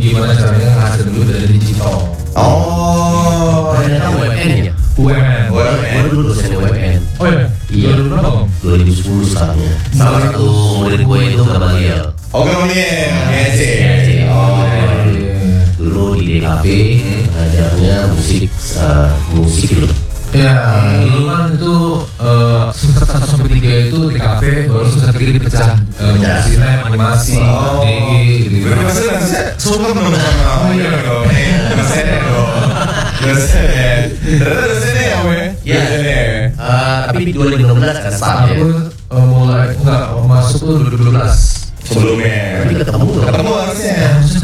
gimana caranya ngasilin duit dari digital. Ternyata UMN ya. UMN. Gue dulu dosen UMN. Oh iya. Iya. 2010 startnya. Salah satu murid gue itu Gamaliel. Gamaliel. Dulu di DKP ngajarnya musik gitu. Ya, dulu kan itu semester 1 sampai 3 itu di kafe, baru semester 3 dipecah sinema, animasi, gitu. Maksudnya suka menurut sama dosennya. Dosennya ya, we? Iya. Tapi di 2016 kan start ya. Aku mulai masuk tuh 2012. Sebelumnya. Tapi ketemu harusnya. Harusnya